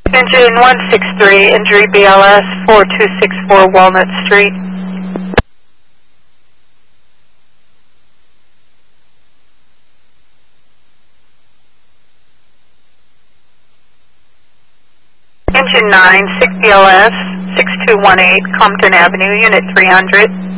Engine 163, injury BLS 4264 Walnut Street. Engine 9, 6 BLS 6218 Compton Avenue, Unit 300.